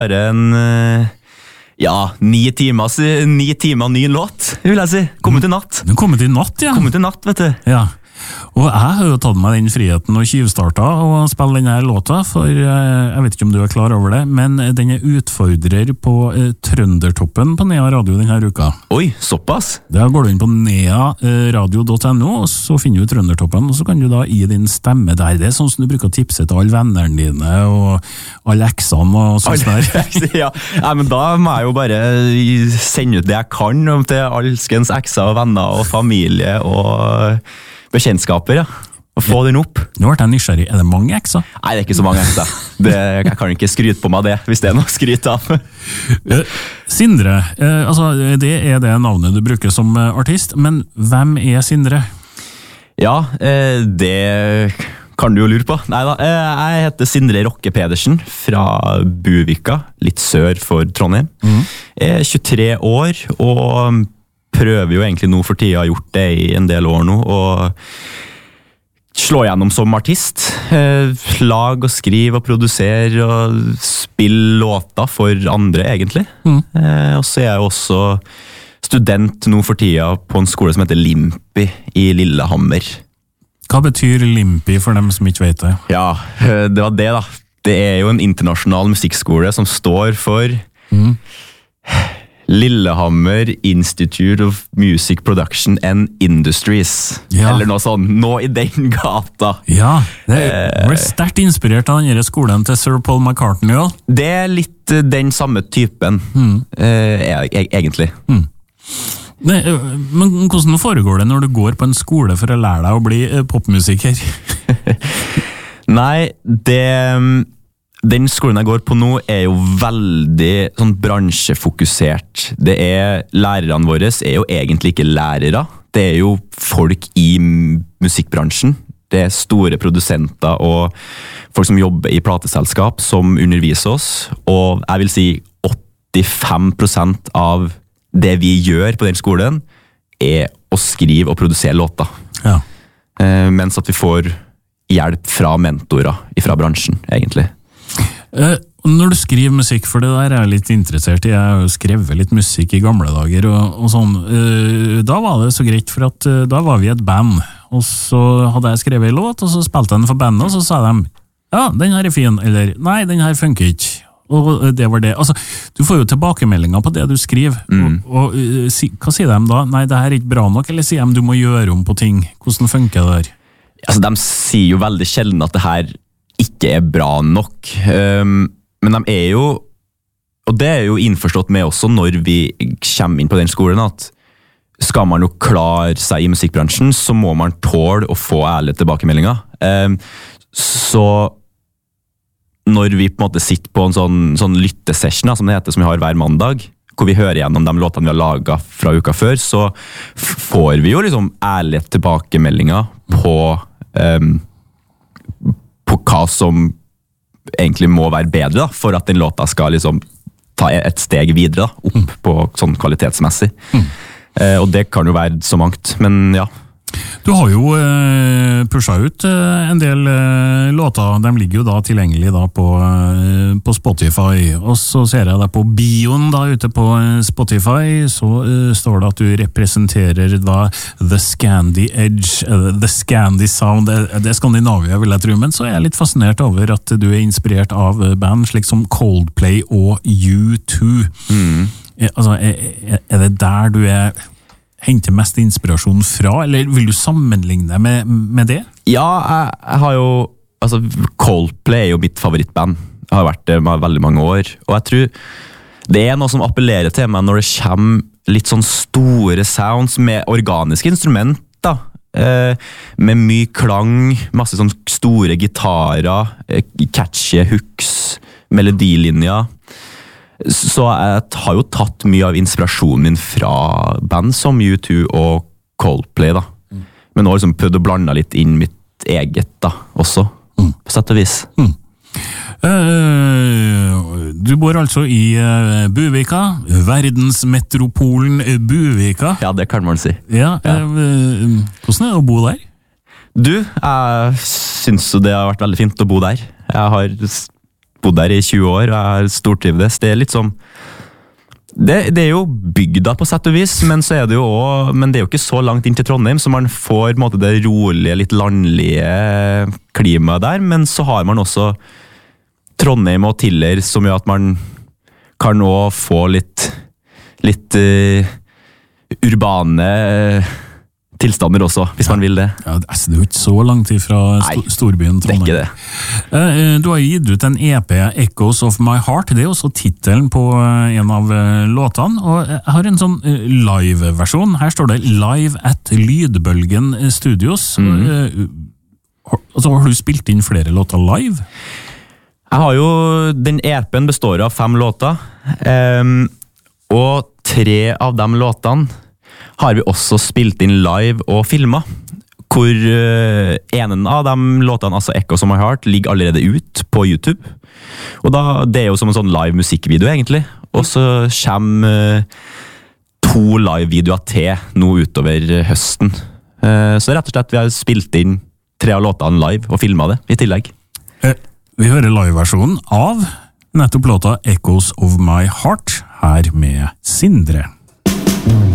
Bare ja, 9 timer ny låt, vil jeg si. Kommet til natt. Den kommet i natt, ja. Kommet til natt, vet du. Ja. Og jeg har jo tatt meg den friheten og kivstarta og spille denne låta, for jeg vet ikke om du er klar over det, men den er utfordrer på Trøndertoppen på Nea Radio denne uka. Oi, såpass? Da går du inn på nearadio.no, og så finner du Trøndertoppen, og så kan du da gi din stemme der. Det er sånn som du bruker å tipse til alle vennerne dine, og alle eksene og sånt der. Ja, men da må jeg jo bare sende ut det jeg kan til alskens ekser og venner og familie og bekjentskaper, ja. Og få den opp. Nå ble jeg nysgjerrig. Er det mange ekser? Nei, det er ikke så mange ekser. Jeg kan ikke skryte på meg det, hvis det er noe å skryte av. Sindre, altså det er det navnet du bruker som artist, men hvem er Sindre? Ja, det kan du jo lure på. Neida, jeg heter Sindre Rokke Pedersen fra Buvika, litt sør for Trondheim. Jeg er 23 år, og prøver jo egentlig nå for tida, har gjort det i en del år nå, og slå gjennom som artist. Lag og skriv og produsere og spille låter for andre, egentlig. Og så er jeg også student nå for tida på en skole som heter Limpi i Lillehammer. Hva betyr Limpi for dem som ikke vet det? Ja, det var det da. Det er jo en internasjonal musikkskole som står for Lillehammer Institute of Music Production and Industries. Ja. Eller noe sånt. Nå i den gata. Ja, det ble sterkt inspirert av denne skolen til Sir Paul McCartney. Ja. Det er litt den samme typen, egentlig. Nei, men hvordan foregår det når du går på en skole for å lære deg å bli popmusiker? Nei, den skolen jeg går på nå er jo veldig sånn bransjefokusert. Lærerne våre er jo egentlig ikke lærere. Det er jo folk i musikkbransjen. Det er store produsenter og folk som jobber i plateselskap som underviser oss. Og jeg vil si 85% av det vi gjør på den skolen er å skrive og produsere låter. Ja. Mens at vi får hjelp fra mentorer fra bransjen, egentlig. Når du skriver musikk, for det der er jeg litt interessert i, jeg har jo skrevet litt musikk i gamle dager og sånn, da var det så greit, for at da var vi et band, og så hadde jeg skrevet en låt, og så spilte jeg den for bandet, og så sa de, ja, den her er fin, eller nei, den her funker ikke, og det var det. Altså, du får jo tilbakemeldinger på det du skriver, og hva sier de da? Nei, det her er ikke bra nok, eller sier de du må gjøre om på ting? Hvordan funker det der? Altså, de sier jo veldig sjelden at det her ikke er bra nok, men de er jo, og det er jo innforstått med også når vi kommer inn på den skolen, at skal man jo klare seg i musikkbransjen, så må man tåle å få ærlige tilbakemeldinger. Så når vi på en måte sitter på en sånn lyttesession, som det heter, som vi har hver mandag, hvor vi hører gjennom de låtene vi har laget fra uka før, så får vi jo liksom ærlige tilbakemeldinger på hva som egentlig må være bedre da, for at den låta skal liksom ta et steg videre da, opp på sånn kvalitetsmessig. Og det kan jo være så mangt, men ja. Du har jo pushet ut en del låter, de ligger jo da tilgjengelig da på Spotify, og så ser jeg deg på bioen da ute på Spotify, så står det at du representerer da The Scandi Edge, The Scandi Sound, det er Skandinavia vil jeg tro, men så er jeg litt fascinert over at du er inspirert av band slik som Coldplay og U2. Altså, er det der du henter mest inspirasjon fra, eller vil du sammenligne med det? Ja, jeg har jo, altså Coldplay er jo mitt favorittband. Jeg har vært det med veldig mange år, og jeg tror det er noe som appellerer til meg når det kommer litt sånn store sounds med organiske instrumenter, med mye klang, masse sånn store gitarer, catchy hooks, melodilinjer. Så jeg har jo tatt mye av inspirasjonen min fra band som U2 og Coldplay da. Men nå har jeg liksom prøvd å blande litt inn mitt eget da, også, på sett og vis. Du bor altså i Buvika, verdensmetropolen Buvika. Ja, det kan man si. Ja, hvordan er det å bo der? Du, jeg synes det har vært veldig fint å bo der. Jeg har bodd der i 20 år, og jeg stortrivdes. Det litt som... Det jo bygda på sett og vis, men så det jo også, men det jo ikke så langt inn til Trondheim, så man får på en måte det rolige, litt landlige klimaet der, men så har man også Trondheim og Tiller, som gjør at man kan også få litt urbane tilstander også, hvis man vil det. Ja, det jo ikke så langt ifra storbyen Trondheim. Det ikke det. Du har gitt ut en EP, Echoes of My Heart. Det også titelen på en av låtene, og jeg har en sånn live-versjon. Her står det Live at Lydbølgen Studios. Altså, har du spilt inn flere låter live? Jeg har jo, den EP-en består av 5 låter, og 3 av de låtene har vi også spilt inn live og filmet, hvor en av de låtene, altså Echoes of My Heart, ligger allerede ut på YouTube. Og det jo som en sånn live musikkvideo egentlig, og så kommer 2 live-videoer til nå utover høsten. Så rett og slett vi har spilt inn 3 av låtene live og filmet det i tillegg. Vi hører live-versjonen av nettopp låta Echoes of My Heart her med Sindre.